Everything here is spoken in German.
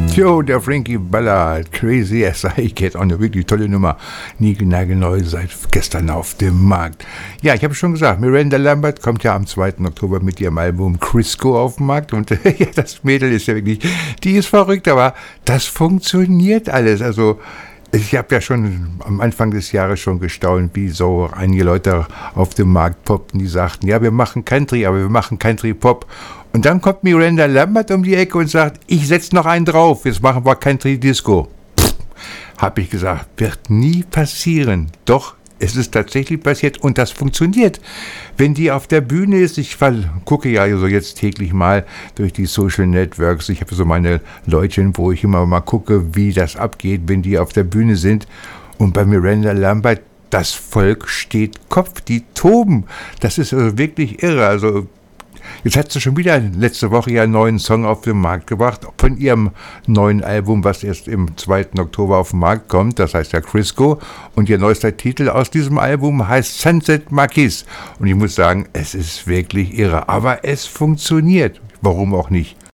Jo, der Frankie Ballard, Crazy as I Get, auch eine wirklich tolle Nummer. Niegelnagelneu, seit gestern auf dem Markt. Ja, ich habe schon gesagt, Miranda Lambert kommt ja am 2. Oktober mit ihrem Album Crisco auf den Markt. Und ja, das Mädel ist ja wirklich, die ist verrückt, aber das funktioniert alles. Also ich habe ja schon am Anfang des Jahres schon gestaunt, wie so einige Leute auf dem Markt poppten, die sagten, ja, wir machen Country, aber wir machen Country-Pop. Und dann kommt Miranda Lambert um die Ecke und sagt, ich setze noch einen drauf, jetzt machen wir Country-Disco. Habe ich gesagt, wird nie passieren. Doch, es ist tatsächlich passiert und das funktioniert. Wenn die auf der Bühne ist, ich gucke ja so jetzt täglich mal durch die Social Networks, ich habe so meine Leutchen, wo ich immer mal gucke, wie das abgeht, wenn die auf der Bühne sind. Und bei Miranda Lambert, das Volk steht Kopf, die toben. Das ist also wirklich irre. Also jetzt hat sie schon wieder letzte Woche ja einen neuen Song auf den Markt gebracht, von ihrem neuen Album, was erst im 2. Oktober auf den Markt kommt, das heißt ja Crisco, und ihr neuester Titel aus diesem Album heißt Sunset Marquis. Und ich muss sagen, es ist wirklich irre, aber es funktioniert. Warum auch nicht?